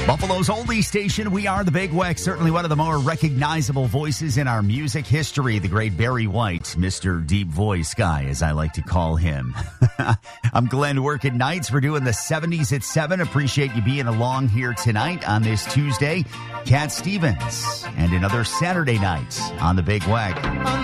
Buffalo's oldie station, we are the Big Weck, certainly one of the more recognizable voices in our music history, the great Barry White, Mr. Deep Voice Guy, as I like to call him. I'm Glenn Working Nights. We're doing the 70s at 7. Appreciate you being along here tonight on this Tuesday. Cat Stevens and another Saturday night on the Big Weck.